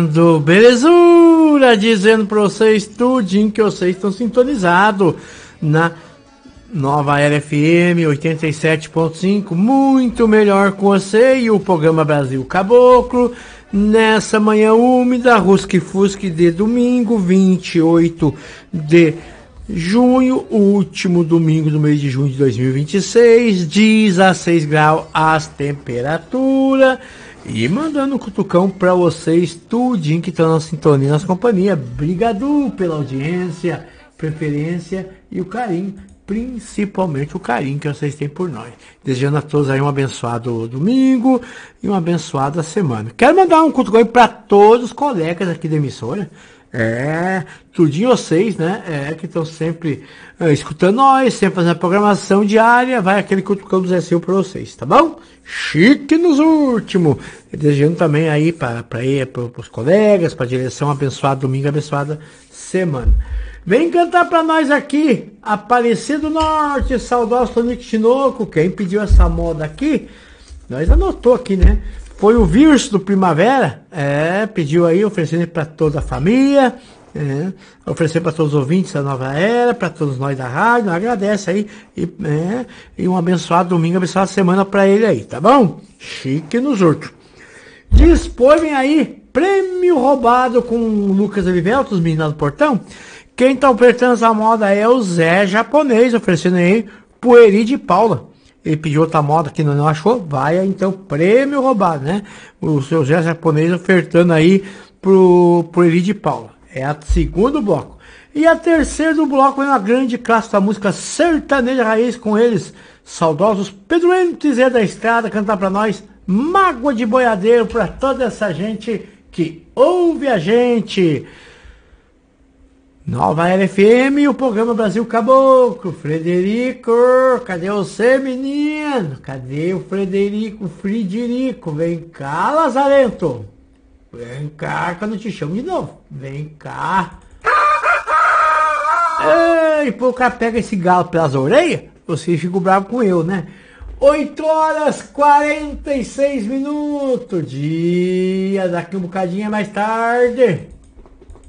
Do belezura, dizendo pra vocês tudinho que vocês estão sintonizados na Nova Era FM 87.5, muito melhor com você e o programa Brasil Caboclo, nessa manhã úmida, rusque-fusque de domingo, 28 de junho, último domingo do mês de junho de 2026, 16 graus as temperaturas. E mandando um cutucão pra vocês, tudinho que estão na sintonia, nas companhias. Obrigado pela audiência, preferência e o carinho, principalmente o carinho que vocês têm por nós. Desejando a todos aí um abençoado domingo e uma abençoada semana. Quero mandar um cutucão para todos os colegas aqui da emissora. Tudinho vocês, né? Que estão sempre escutando nós, sempre fazendo a programação diária. Vai aquele cutucão do Zé Silva pra vocês, tá bom? Chique nos últimos. Desejando também aí para os colegas, para a direção, abençoado domingo, abençoada semana. Vem cantar pra nós aqui, Aparecido Norte, saudoso Tonico Tinoco. Quem pediu essa moda aqui, nós anotou aqui, né? Foi o Virso do Primavera, pediu aí, oferecendo para toda a família, oferecendo para todos os ouvintes da Nova Era, para todos nós da rádio, agradece aí, e um abençoado domingo, abençoada semana para ele aí, tá bom? Chique nos outros. Dispõem aí, prêmio roubado com o Lucas Olivelto, os meninos do Portão. Quem tá ofertando essa moda é o Zé Japonês, oferecendo aí Poeri de Paula. Ele pediu outra moda que não achou, vai aí, então, prêmio roubado, né? O seu Zé Japonês ofertando aí pro Eli de Paula. É a segundo bloco. E a terceira do bloco é uma grande classe da música sertaneja raiz com eles, saudosos Pedro Entes Zé da Estrada, cantar pra nós Mágoa de Boiadeiro, pra toda essa gente que ouve a gente. Nova Era FM, o programa Brasil Caboclo. Frederico, cadê você, menino? Cadê o Frederico? Frederico, vem cá, Lazarento. Vem cá, que eu não te chamo de novo. Vem cá. Ei, pô, o cara pega esse galo pelas orelhas, você fica bravo com eu, né? 8h46, dia, daqui um bocadinho mais tarde.